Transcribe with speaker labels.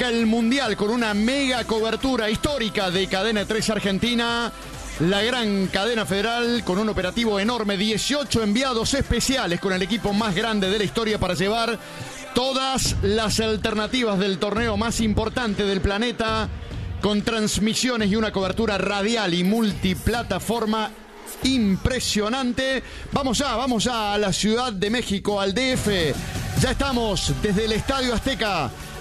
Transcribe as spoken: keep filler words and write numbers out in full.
Speaker 1: arranca el Mundial con una mega cobertura histórica de Cadena tres Argentina. La gran cadena federal con un operativo enorme, dieciocho enviados especiales con el equipo más grande de la historia para llevar todas las alternativas del torneo más importante del planeta, con transmisiones y una cobertura radial y multiplataforma impresionante. Vamos ya, vamos ya a la Ciudad de México, al D F. Ya estamos desde el Estadio Azteca